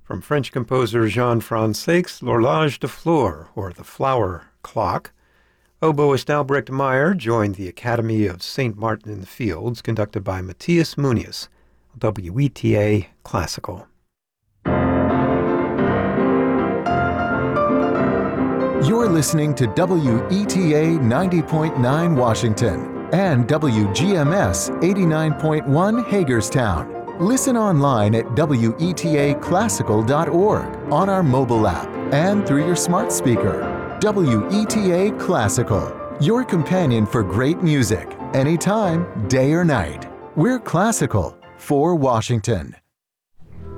From French composer Jean-Franz Sachs, L'Horloge de Fleur, or The Flower Clock. Oboist Albrecht Meyer joined the Academy of St. Martin-in-the-Fields, conducted by Matthias Muniz, WETA Classical. You're listening to WETA 90.9 Washington and WGMS 89.1 Hagerstown. Listen online at WETAclassical.org, on our mobile app, and through your smart speaker. WETA Classical, your companion for great music, anytime, day or night. We're classical for Washington.